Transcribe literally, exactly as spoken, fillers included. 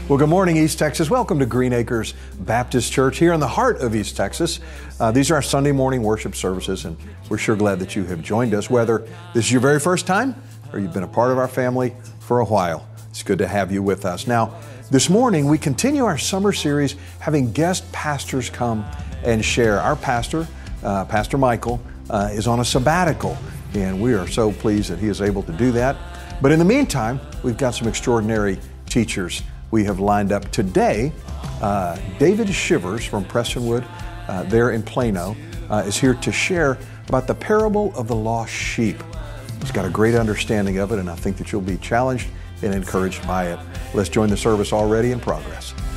Well, good morning, East Texas. Welcome to Green Acres Baptist Church here in the heart of East Texas. Uh, these are our Sunday morning worship services, and we're sure glad that you have joined us, whether this is your very first time or you've been a part of our family for a while. It's good to have you with us. Now, this morning, we continue our summer series having guest pastors come and share. Our pastor, uh, Pastor Michael, uh, is on a sabbatical, and we are so pleased that he is able to do that. But in the meantime, we've got some extraordinary teachers we have lined up today. uh, David Shivers from Prestonwood, uh, there in Plano, uh, is here to share about the parable of the lost sheep. He's got a great understanding of it, and I think that you'll be challenged and encouraged by it. Let's join the service already in progress.